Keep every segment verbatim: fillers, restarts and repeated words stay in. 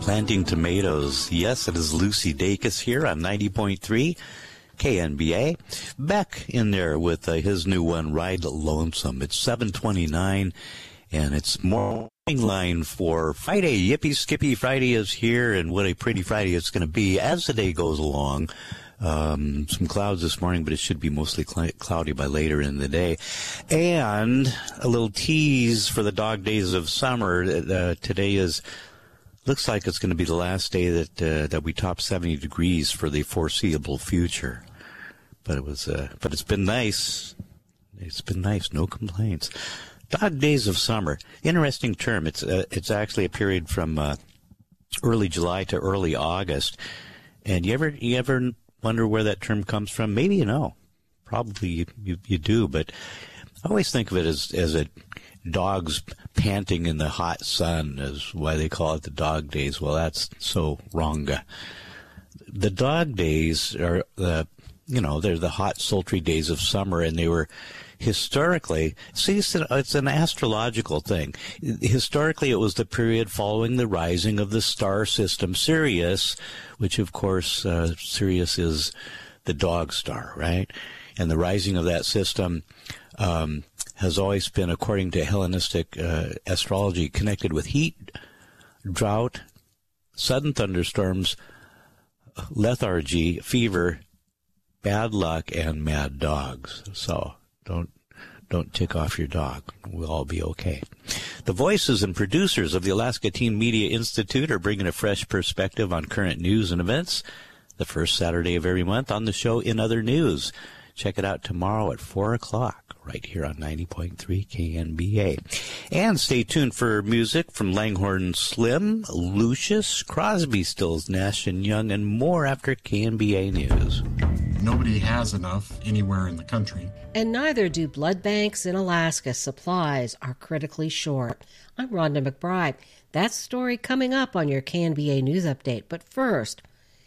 Planting tomatoes. Yes, it is Lucy Dacus here on ninety point three K N B A. Beck in there with uh, his new one, Ride Lonesome. It's seven twenty-nine, and it's morning line for Friday. Yippee Skippy Friday is here, and what a pretty Friday it's going to be as the day goes along. Um, some clouds this morning, but it should be mostly cl- cloudy by later in the day. And a little tease for the dog days of summer. Uh, today is... Looks like it's going to be the last day that uh, that we top seventy degrees for the foreseeable future. But it was, uh, but it's been nice. It's been nice. No complaints. Dog days of summer. Interesting term. It's uh, it's actually a period from uh, early July to early August. And you ever you ever wonder where that term comes from? Maybe you know. Probably you you, you do. But I always think of it as as a dogs panting in the hot sun is why they call it the dog days. Well, that's so wrong. The dog days are, uh, you know, they're the hot, sultry days of summer, and they were historically, see, it's an, it's an astrological thing. Historically, it was the period following the rising of the star system Sirius, which, of course, uh, Sirius is the dog star, right? And the rising of that system um, has always been, according to Hellenistic uh, astrology, connected with heat, drought, sudden thunderstorms, lethargy, fever, bad luck, and mad dogs. So don't don't tick off your dog. We'll all be okay. The voices and producers of the Alaska Teen Media Institute are bringing a fresh perspective on current news and events the first Saturday of every month on the show In Other News. Check it out tomorrow at four o'clock, right here on ninety point three K N B A. And stay tuned for music from Langhorne Slim, Lucius, Crosby, Stills, Nash and Young, and more after K N B A News. Nobody has enough anywhere in the country. And neither do blood banks in Alaska. Supplies are critically short. I'm Rhonda McBride. That's the story coming up on your K N B A News Update. But first,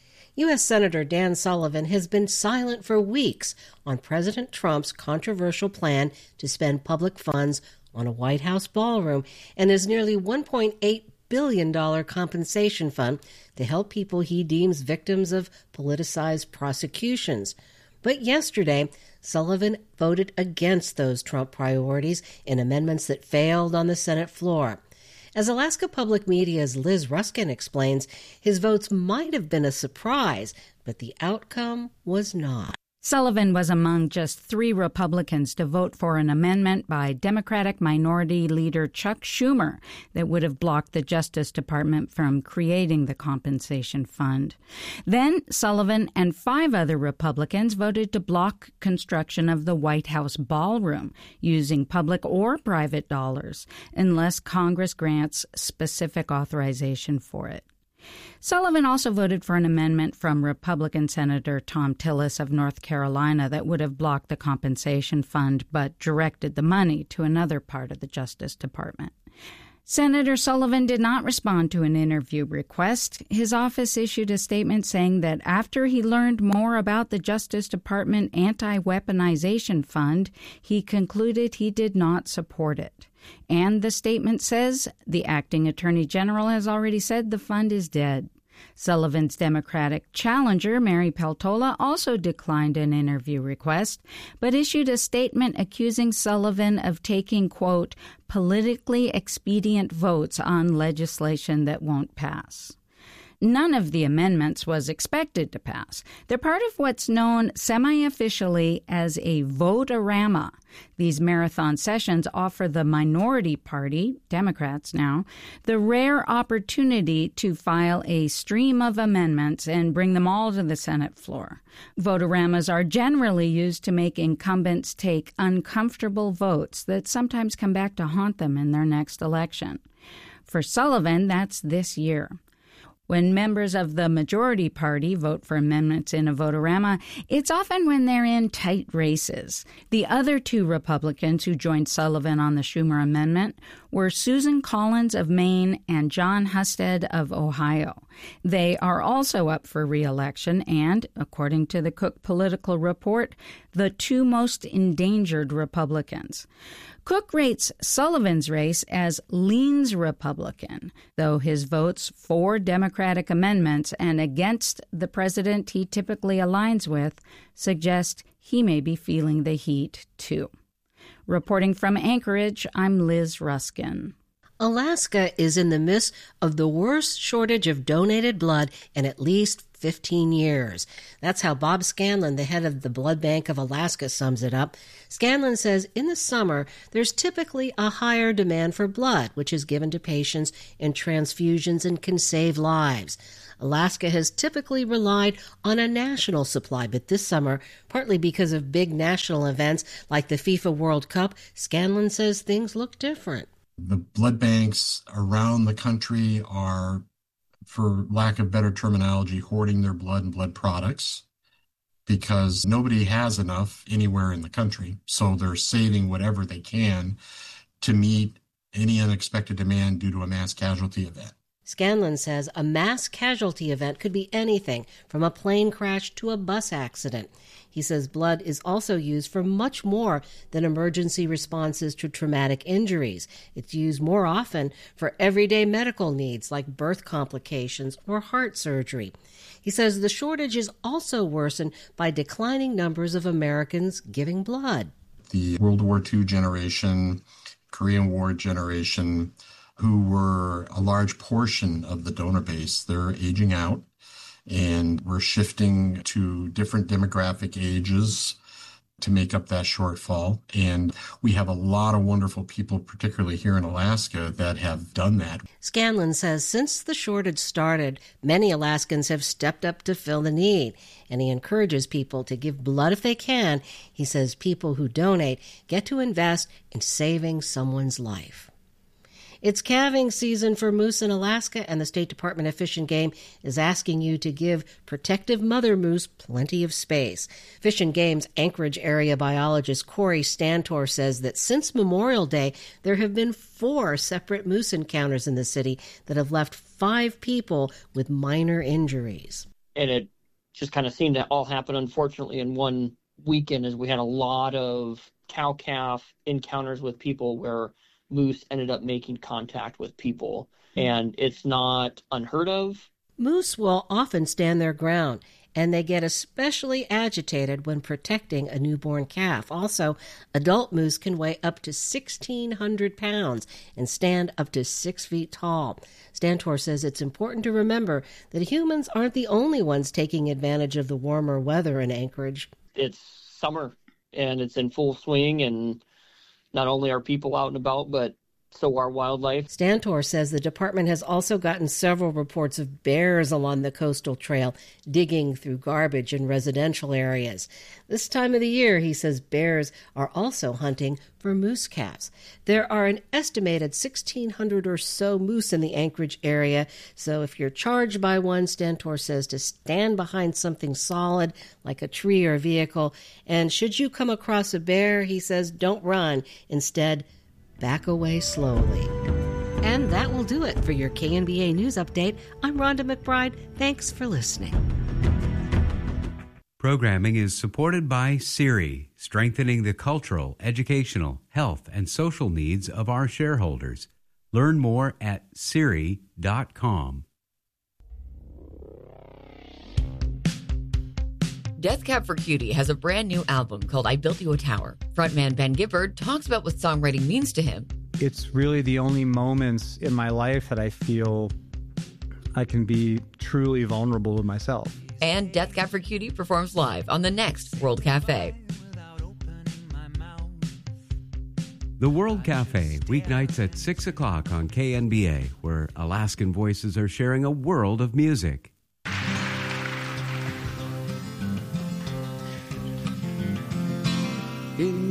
U S Senator Dan Sullivan has been silent for weeks on President Trump's controversial plan to spend public funds on a White House ballroom and his nearly one point eight billion dollars compensation fund to help people he deems victims of politicized prosecutions. But yesterday, Sullivan voted against those Trump priorities in amendments that failed on the Senate floor. As Alaska Public Media's Liz Ruskin explains, his votes might have been a surprise, but the outcome was not. Sullivan was among just three Republicans to vote for an amendment by Democratic Minority Leader Chuck Schumer that would have blocked the Justice Department from creating the compensation fund. Then Sullivan and five other Republicans voted to block construction of the White House ballroom using public or private dollars unless Congress grants specific authorization for it. Sullivan also voted for an amendment from Republican Senator Thom Tillis of North Carolina that would have blocked the compensation fund but directed the money to another part of the Justice Department. Senator Sullivan did not respond to an interview request. His office issued a statement saying that after he learned more about the Justice Department Anti-Weaponization Fund, he concluded he did not support it. And the statement says the acting attorney general has already said the fund is dead. Sullivan's Democratic challenger, Mary Peltola, also declined an interview request, but issued a statement accusing Sullivan of taking, quote, politically expedient votes on legislation that won't pass. None of the amendments was expected to pass. They're part of what's known semi-officially as a vote-a-rama. These marathon sessions offer the minority party, Democrats now, the rare opportunity to file a stream of amendments and bring them all to the Senate floor. Vote-a-ramas are generally used to make incumbents take uncomfortable votes that sometimes come back to haunt them in their next election. For Sullivan, that's this year. When members of the majority party vote for amendments in a vote-a-rama, it's often when they're in tight races. The other two Republicans who joined Sullivan on the Schumer amendment were Susan Collins of Maine and John Husted of Ohio. They are also up for re-election and, according to the Cook Political Report, the two most endangered Republicans. Cook rates Sullivan's race as leans Republican, though his votes for Democratic amendments and against the president he typically aligns with suggest he may be feeling the heat, too. Reporting from Anchorage, I'm Liz Ruskin. Alaska is in the midst of the worst shortage of donated blood in at least fifteen years. That's how Bob Scanlon, the head of the Blood Bank of Alaska, sums it up. Scanlon says in the summer, there's typically a higher demand for blood, which is given to patients in transfusions and can save lives. Alaska has typically relied on a national supply, but this summer, partly because of big national events like the FIFA World Cup, Scanlon says things look different. The blood banks around the country are, for lack of better terminology, hoarding their blood and blood products because nobody has enough anywhere in the country. So they're saving whatever they can to meet any unexpected demand due to a mass casualty event. Scanlon says a mass casualty event could be anything from a plane crash to a bus accident. He says blood is also used for much more than emergency responses to traumatic injuries. It's used more often for everyday medical needs like birth complications or heart surgery. He says the shortage is also worsened by declining numbers of Americans giving blood. The World War Two generation, Korean War generation, who were a large portion of the donor base, they're aging out. And we're shifting to different demographic ages to make up that shortfall. And we have a lot of wonderful people, particularly here in Alaska, that have done that. Scanlon says since the shortage started, many Alaskans have stepped up to fill the need. And he encourages people to give blood if they can. He says people who donate get to invest in saving someone's life. It's calving season for moose in Alaska, and the State Department of Fish and Game is asking you to give protective mother moose plenty of space. Fish and Game's Anchorage area biologist Corey Stantor says that since Memorial Day, there have been four separate moose encounters in the city that have left five people with minor injuries. And it just kind of seemed to all happen, unfortunately, in one weekend, as we had a lot of cow-calf encounters with people where moose ended up making contact with people, and it's not unheard of. Moose will often stand their ground, and they get especially agitated when protecting a newborn calf. Also, adult moose can weigh up to sixteen hundred pounds and stand up to six feet tall. Stantor says it's important to remember that humans aren't the only ones taking advantage of the warmer weather in Anchorage. It's summer, and it's in full swing, and not only are people out and about, but so are wildlife. Stantor says the department has also gotten several reports of bears along the coastal trail, digging through garbage in residential areas. This time of the year, he says bears are also hunting for moose calves. There are an estimated sixteen hundred or so moose in the Anchorage area, so if you're charged by one, Stantor says to stand behind something solid like a tree or a vehicle, and should you come across a bear, he says, don't run. Instead, back away slowly. And that will do it for your K N B A News Update. I'm Rhonda McBride. Thanks for listening. Programming is supported by Siri, strengthening the cultural, educational, health, and social needs of our shareholders. Learn more at siri dot com. Death Cab for Cutie has a brand new album called I Built You a Tower. Frontman Ben Gibbard talks about what songwriting means to him. It's really the only moments in my life that I feel I can be truly vulnerable with myself. And Death Cab for Cutie performs live on the next World Cafe. The World Cafe, weeknights at six o'clock on K N B A, where Alaskan voices are sharing a world of music. In